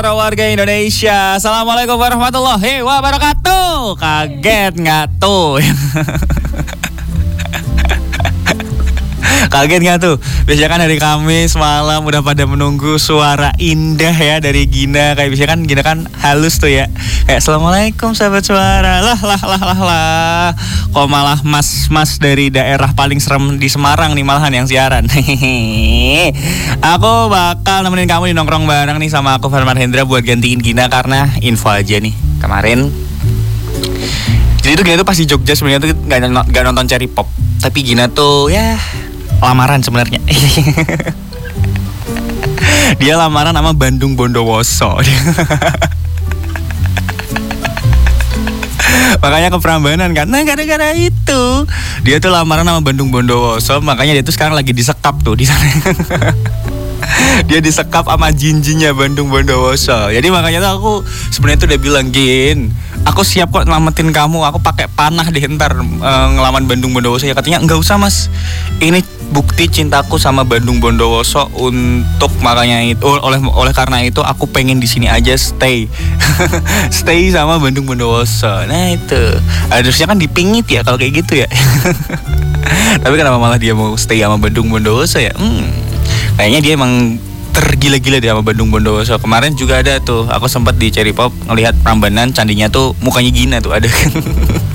Para warga Indonesia, Assalamualaikum warahmatullahi wabarakatuh. Kaget nggak tuh? Kaget nggak tuh? Biasanya kan hari Kamis malam udah pada menunggu suara indah ya dari Gina. Kayak biasanya kan Gina kan halus tuh ya. Kayak Assalamualaikum sahabat suara. Lah. Kok malah mas dari daerah paling serem di Semarang nih malahan yang siaran. Aku bakal nemenin kamu di nongkrong bareng nih sama aku Farman Hendra buat gantiin Gina karena info aja nih. Kemarin jadi tuh Gina tuh pas di Jogja sebenarnya tuh gak nonton Cherry Pop. Tapi Gina tuh ya lamaran sebenarnya. Dia lamaran sama Bandung Bondowoso. Makanya ke Prambanan kan. Nah gara-gara itu dia tuh lamaran sama Bandung Bondowoso. Makanya dia tuh sekarang lagi disekap tuh di sana. Dia disekap sama jinjinya Bandung Bondowoso. Jadi makanya tuh aku sebenarnya tuh udah bilang, Gin, aku siap kok nyelamatin kamu. Aku pakai panah deh ntar ngelawan Bandung Bondowoso. Ya katanya enggak usah mas, ini bukti cintaku sama Bandung Bondowoso. Untuk makanya itu oleh karena itu aku pengen di sini aja stay. Stay sama Bandung Bondowoso. Nah itu harusnya kan dipingit ya kalau kayak gitu ya. Tapi kenapa malah dia mau stay sama Bandung Bondowoso ya? Kayaknya dia emang tergila-gila dia sama Bandung Bondowoso. Kemarin juga ada tuh, aku sempat di Cherry Pop ngelihat Prambanan, candinya tuh mukanya Gina tuh ada.